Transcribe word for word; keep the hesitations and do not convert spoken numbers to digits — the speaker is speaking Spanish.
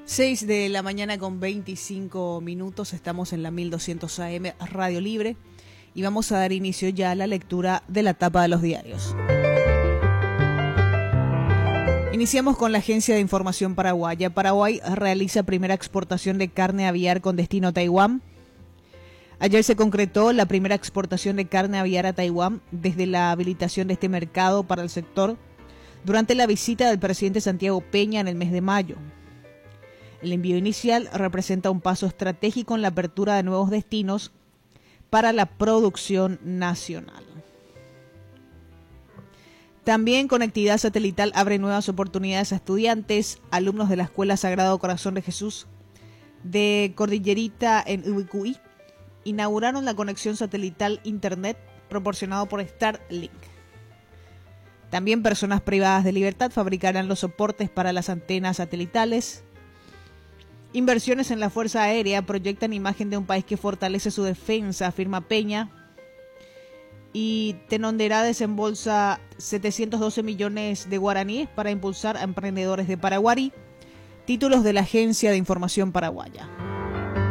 seis de la mañana con veinticinco minutos, estamos en la mil doscientos A M Radio Libre y vamos a dar inicio ya a la lectura de la tapa de los diarios. Iniciamos con la Agencia de Información Paraguaya. Paraguay realiza primera exportación de carne aviar con destino a Taiwán. Ayer se concretó la primera exportación de carne aviar a Taiwán desde la habilitación de este mercado para el sector durante la visita del presidente Santiago Peña en el mes de mayo. El envío inicial representa un paso estratégico en la apertura de nuevos destinos para la producción nacional. También Conectividad Satelital abre nuevas oportunidades a estudiantes, alumnos de la Escuela Sagrado Corazón de Jesús de Cordillerita en Ubicuí. Inauguraron la conexión satelital Internet proporcionado por Starlink. También personas privadas de libertad fabricarán los soportes para las antenas satelitales. Inversiones en la Fuerza Aérea proyectan imagen de un país que fortalece su defensa, afirma Peña. Y Tenonderá desembolsa setecientos doce millones de guaraníes para impulsar a emprendedores de Paraguarí. Títulos de la Agencia de Información Paraguaya.